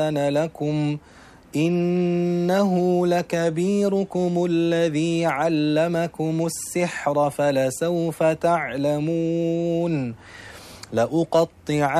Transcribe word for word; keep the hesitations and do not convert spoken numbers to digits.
لكم إنه لكبيركم الذي علمكم السحر فلسوف تعلمون لأقطعن